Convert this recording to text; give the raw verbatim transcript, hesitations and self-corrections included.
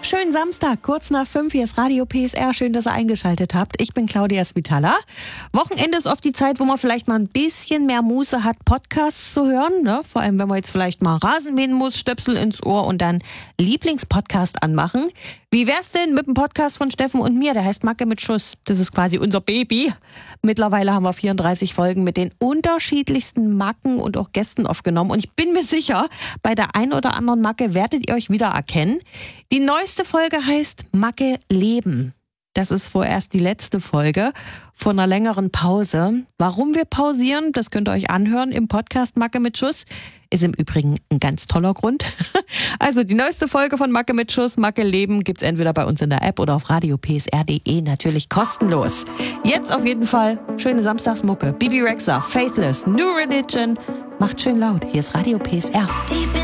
schönen Samstag, kurz nach fünf. Hier ist Radio P S R. Schön, dass ihr eingeschaltet habt. Ich bin Claudia Svitala. Wochenende ist oft die Zeit, wo man vielleicht mal ein bisschen mehr Muße hat, Podcasts zu hören. Ne? Vor allem, wenn man jetzt vielleicht mal Rasen mähen muss, Stöpsel ins Ohr und dann Lieblingspodcast anmachen. Wie wär's denn mit dem Podcast von Steffen und mir? Der heißt Macke mit Schuss. Das ist quasi unser Baby. Mittlerweile haben wir vierunddreißig Folgen mit den unterschiedlichsten Macken und auch Gästen aufgenommen. Und ich bin mir sicher, bei der ein oder anderen Macke werdet ihr euch wiedererkennen. Die neueste Folge heißt Macke Leben. Das ist vorerst die letzte Folge von einer längeren Pause. Warum wir pausieren, das könnt ihr euch anhören im Podcast Macke mit Schuss. Ist im Übrigen ein ganz toller Grund. Also die neueste Folge von Macke mit Schuss, Macke Leben, gibt's entweder bei uns in der App oder auf radio p s r punkt d e, natürlich kostenlos. Jetzt auf jeden Fall schöne Samstagsmucke. Bibi Rexha, Faithless, New Religion. Macht schön laut. Hier ist Radio P S R.